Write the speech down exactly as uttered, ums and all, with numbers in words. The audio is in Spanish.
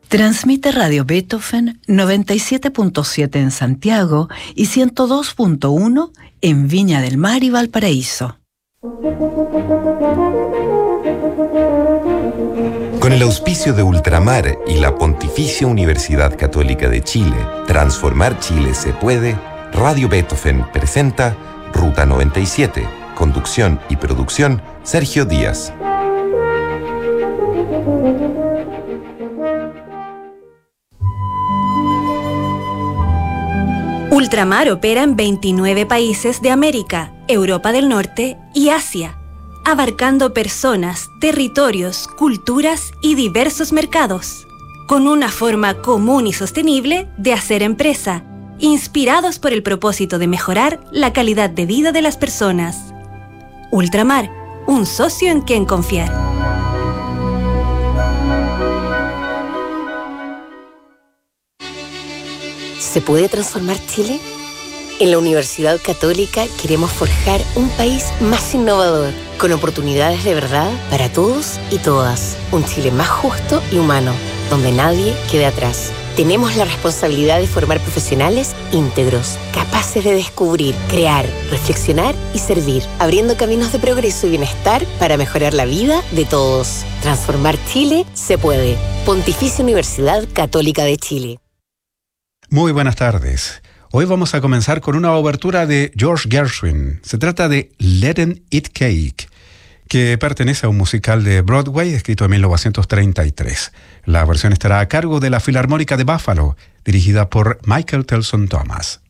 Transmite Radio Beethoven noventa y siete punto siete en Santiago y ciento dos punto uno en Viña del Mar y Valparaíso. Con el auspicio de Ultramar y la Pontificia Universidad Católica de Chile, Transformar Chile se puede, Radio Beethoven presenta Ruta noventa y siete, conducción y producción, Sergio Díaz. Ultramar opera en veintinueve países de América, Europa del Norte y Asia, abarcando personas, territorios, culturas y diversos mercados, con una forma común y sostenible de hacer empresa, inspirados por el propósito de mejorar la calidad de vida de las personas. Ultramar, un socio en quien confiar. ¿Se puede transformar Chile? En la Universidad Católica queremos forjar un país más innovador, con oportunidades de verdad para todos y todas. Un Chile más justo y humano, donde nadie quede atrás. Tenemos la responsabilidad de formar profesionales íntegros, capaces de descubrir, crear, reflexionar y servir, abriendo caminos de progreso y bienestar para mejorar la vida de todos. Transformar Chile se puede. Pontificia Universidad Católica de Chile. Muy buenas tardes. Hoy vamos a comenzar con una obertura de George Gershwin. Se trata de Letting It Cake, que pertenece a un musical de Broadway escrito en mil novecientos treinta y tres. La versión estará a cargo de la Filarmónica de Buffalo, dirigida por Michael Telson Thomas.